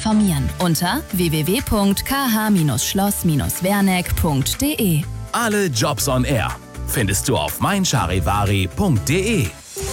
informieren unter www.kh-schloss-werneck.de. Alle Jobs on Air findest du auf meincharivari.de.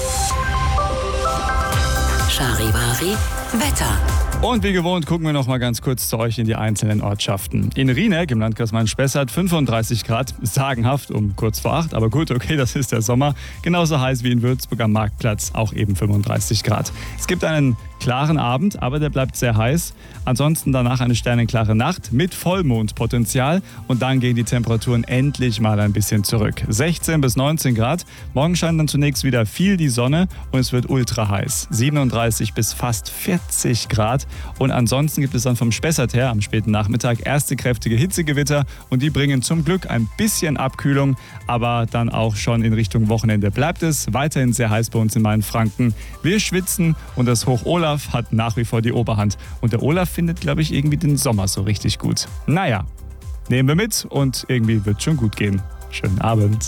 Charivari Wetter. Und wie gewohnt gucken wir noch mal ganz kurz zu euch in die einzelnen Ortschaften. In Rieneck im Landkreis Main-Spessart 35 Grad, sagenhaft um kurz vor 8, aber gut, okay, das ist der Sommer. Genauso heiß wie in Würzburg am Marktplatz, auch eben 35 Grad. Es gibt einen klaren Abend, aber der bleibt sehr heiß. Ansonsten danach eine sternenklare Nacht mit Vollmondpotenzial und dann gehen die Temperaturen endlich mal ein bisschen zurück. 16 bis 19 Grad. Morgen scheint dann zunächst wieder viel die Sonne und es wird ultra heiß. 37 bis fast 40 Grad. Und ansonsten gibt es dann vom Spessart her am späten Nachmittag erste kräftige Hitzegewitter und die bringen zum Glück ein bisschen Abkühlung, aber dann auch schon in Richtung Wochenende bleibt es weiterhin sehr heiß bei uns in Mainfranken. Wir schwitzen und das Hoch Olaf hat nach wie vor die Oberhand. Und der Olaf findet, glaube ich, irgendwie den Sommer so richtig gut. Naja, nehmen wir mit und irgendwie wird es schon gut gehen. Schönen Abend.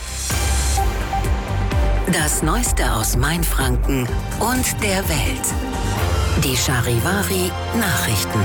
Das Neueste aus Mainfranken und der Welt. Die Charivari Nachrichten.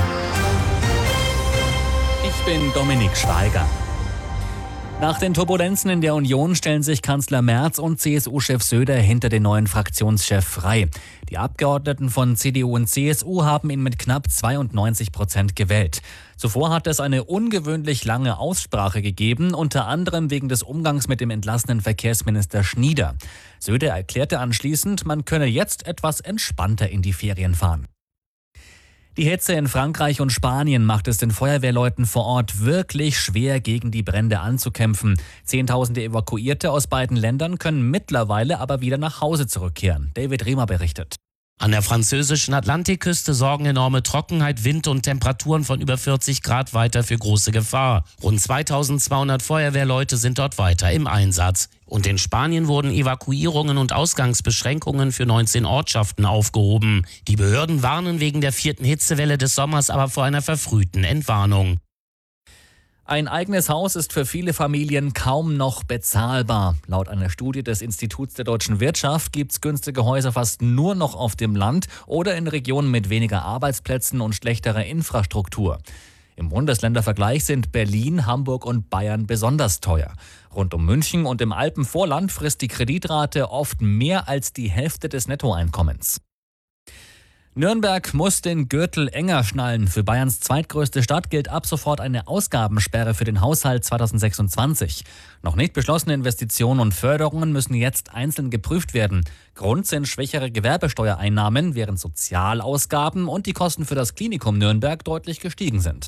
Ich bin Dominik Schweiger. Nach den Turbulenzen in der Union stellen sich Kanzler Merz und CSU-Chef Söder hinter den neuen Fraktionschef Frey. Die Abgeordneten von CDU und CSU haben ihn mit knapp 92% gewählt. Zuvor hat es eine ungewöhnlich lange Aussprache gegeben, unter anderem wegen des Umgangs mit dem entlassenen Verkehrsminister Schnieder. Söder erklärte anschließend, man könne jetzt etwas entspannter in die Ferien fahren. Die Hitze in Frankreich und Spanien macht es den Feuerwehrleuten vor Ort wirklich schwer, gegen die Brände anzukämpfen. Zehntausende Evakuierte aus beiden Ländern können mittlerweile aber wieder nach Hause zurückkehren. David Riemer berichtet. An der französischen Atlantikküste sorgen enorme Trockenheit, Wind und Temperaturen von über 40 Grad weiter für große Gefahr. Rund 2200 Feuerwehrleute sind dort weiter im Einsatz. Und in Spanien wurden Evakuierungen und Ausgangsbeschränkungen für 19 Ortschaften aufgehoben. Die Behörden warnen wegen der 4. Hitzewelle des Sommers aber vor einer verfrühten Entwarnung. Ein eigenes Haus ist für viele Familien kaum noch bezahlbar. Laut einer Studie des Instituts der deutschen Wirtschaft gibt es günstige Häuser fast nur noch auf dem Land oder in Regionen mit weniger Arbeitsplätzen und schlechterer Infrastruktur. Im Bundesländervergleich sind Berlin, Hamburg und Bayern besonders teuer. Rund um München und im Alpenvorland frisst die Kreditrate oft mehr als die Hälfte des Nettoeinkommens. Nürnberg muss den Gürtel enger schnallen. Für Bayerns zweitgrößte Stadt gilt ab sofort eine Ausgabensperre für den Haushalt 2026. Noch nicht beschlossene Investitionen und Förderungen müssen jetzt einzeln geprüft werden. Grund sind schwächere Gewerbesteuereinnahmen, während Sozialausgaben und die Kosten für das Klinikum Nürnberg deutlich gestiegen sind.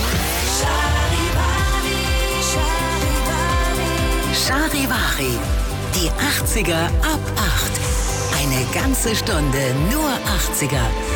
Charivari. Die 80er ab 8. Eine ganze Stunde nur 80er.